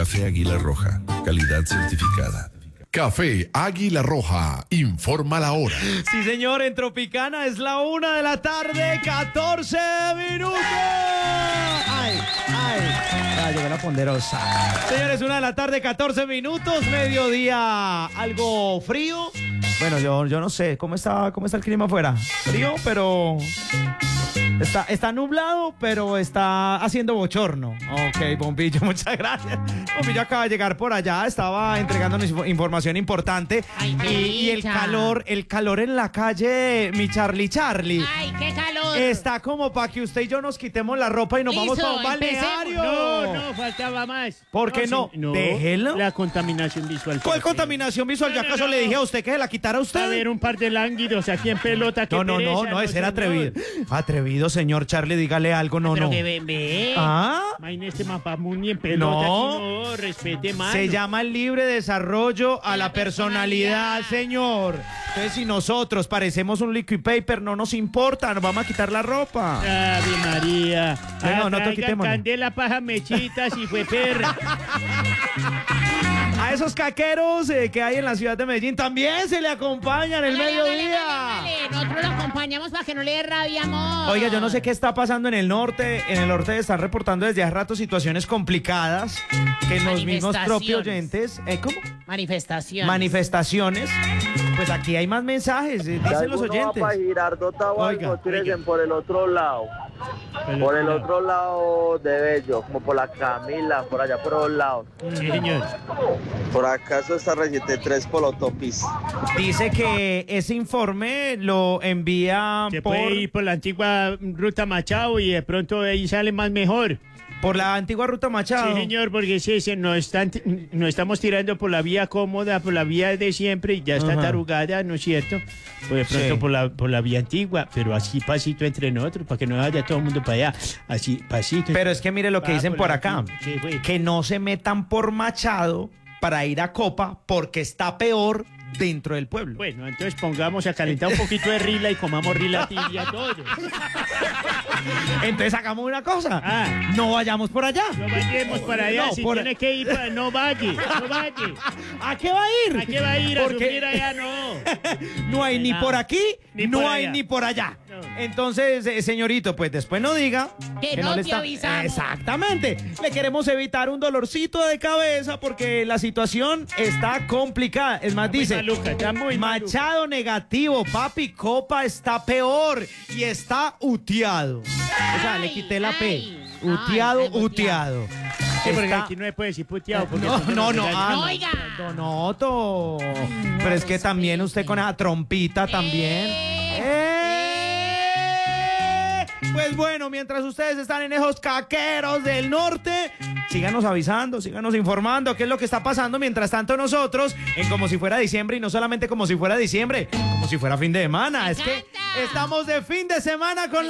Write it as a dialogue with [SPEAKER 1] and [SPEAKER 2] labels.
[SPEAKER 1] Café Águila Roja, calidad certificada.
[SPEAKER 2] Café Águila Roja, informa la hora.
[SPEAKER 3] Sí, señor, en Tropicana es la 1:14 p.m. ¡Ay! Llegó la ponderosa. Señores, 1:14 p.m, mediodía, algo frío. Bueno, yo no sé, ¿cómo está el clima afuera? Frío, pero... Está nublado, pero está haciendo bochorno. Ok, Bombillo, muchas gracias. Bombillo acaba de llegar por allá, estaba entregándonos información importante.
[SPEAKER 4] Ay,
[SPEAKER 3] y el calor en la calle, mi Charlie.
[SPEAKER 4] ¡Ay, qué calor!
[SPEAKER 3] Está como para que usted y yo nos quitemos la ropa y nos vamos para un balneario.
[SPEAKER 5] No, faltaba más.
[SPEAKER 3] ¿Por qué no?
[SPEAKER 5] No,
[SPEAKER 3] Déjelo.
[SPEAKER 5] la contaminación visual.
[SPEAKER 3] ¿Cuál contaminación visual? ¿Ya acaso le dije a usted que se la quitara a usted?
[SPEAKER 5] A ver, un par de lánguidos aquí en pelota.
[SPEAKER 3] No, ese era atrevido. Atrevido, señor Charlie, dígale algo,
[SPEAKER 4] Pero
[SPEAKER 3] no.
[SPEAKER 4] que ve.
[SPEAKER 3] ¿Ah?
[SPEAKER 5] Imagínese Mapamuni en pelota.
[SPEAKER 3] No.
[SPEAKER 5] No, respete más.
[SPEAKER 3] Se llama el libre desarrollo a la personalidad, señor. Entonces, si nosotros parecemos un liquid paper, no nos importa, nos vamos a quitar la ropa.
[SPEAKER 5] Ave María.
[SPEAKER 3] No te
[SPEAKER 5] Traigan
[SPEAKER 3] quitemos.
[SPEAKER 5] candela, paja, mechitas y fue perra.
[SPEAKER 3] A esos caqueros que hay en la ciudad de Medellín también se le acompañan el mediodía.
[SPEAKER 4] Dale. Nosotros lo acompañamos para que no le dé rabia, amor.
[SPEAKER 3] Oiga, yo no sé qué está pasando en el norte. En el norte están reportando desde hace rato situaciones complicadas que los mismos propios oyentes... ¿Cómo? Manifestaciones. Pues aquí hay más mensajes, dicen los oyentes.
[SPEAKER 6] Para Girardot
[SPEAKER 3] Oiga.
[SPEAKER 6] tírense por el otro lado. Por el otro lado de Bello, como por la Camila, por allá por los lados.
[SPEAKER 5] Sí, señor.
[SPEAKER 6] Por acaso está reciente 3 por la autopista.
[SPEAKER 3] Dice que ese informe lo envía
[SPEAKER 5] Se puede ir por la antigua ruta Machado y de pronto ahí sale más mejor.
[SPEAKER 3] por la antigua ruta Machado.
[SPEAKER 5] Sí, señor, porque sí, no estamos tirando por la vía cómoda, por la vía de siempre, y ya está tarugada, ¿no es cierto? Pues de pronto
[SPEAKER 3] Sí.
[SPEAKER 5] por la vía antigua, pero así pasito entre nosotros, para que no vaya todo el mundo para allá. Así, pasito.
[SPEAKER 3] Pero es que mire lo que dicen por
[SPEAKER 5] la
[SPEAKER 3] acá,
[SPEAKER 5] antigua. Sí, güey.
[SPEAKER 3] que no se metan por Machado para ir a Copa porque está peor dentro del pueblo.
[SPEAKER 5] Bueno, entonces pongamos a calentar un poquito de rila y comamos rila tibia todos.
[SPEAKER 3] Entonces hagamos una cosa,
[SPEAKER 5] Ah.
[SPEAKER 3] no vayamos por allá.
[SPEAKER 5] No vayamos para allá,
[SPEAKER 3] No,
[SPEAKER 5] si
[SPEAKER 3] por-
[SPEAKER 5] tiene que ir, no vaya.
[SPEAKER 3] ¿A qué va a ir?
[SPEAKER 5] ¿A qué va a ir a
[SPEAKER 3] Porque
[SPEAKER 5] sufrir allá? No.
[SPEAKER 3] no hay ni por aquí,
[SPEAKER 5] Ni
[SPEAKER 3] no
[SPEAKER 5] por
[SPEAKER 3] hay
[SPEAKER 5] allá.
[SPEAKER 3] ni por allá.
[SPEAKER 5] No.
[SPEAKER 3] Entonces, señorito, pues después no diga
[SPEAKER 4] Que no
[SPEAKER 3] le
[SPEAKER 4] te avisamos.
[SPEAKER 3] Exactamente. Le queremos evitar un dolorcito de cabeza porque la situación está complicada. Es más,
[SPEAKER 5] Muy
[SPEAKER 3] dice,
[SPEAKER 5] maluca, está muy maluca.
[SPEAKER 3] Machado negativo, papi, Copa está peor y está uteado. O sea, le quité la P.
[SPEAKER 4] Ay.
[SPEAKER 3] Uteado,
[SPEAKER 4] Ay, ay,
[SPEAKER 3] uteado.
[SPEAKER 5] Sí, porque
[SPEAKER 3] Está-
[SPEAKER 5] aquí no se puede decir puteado. Porque
[SPEAKER 3] No,
[SPEAKER 5] entonces
[SPEAKER 3] no,
[SPEAKER 5] nos regañan.
[SPEAKER 4] no, oiga.
[SPEAKER 3] Donoto. Pero es que también usted con esa trompita también. Pues bueno, mientras ustedes están en esos caqueros del norte, síganos avisando, síganos informando qué es lo que está pasando. Mientras tanto nosotros, en Como Si Fuera Diciembre, y no solamente como si fuera diciembre, como si fuera fin de semana. Es que
[SPEAKER 4] encanta.
[SPEAKER 3] estamos de fin de semana con la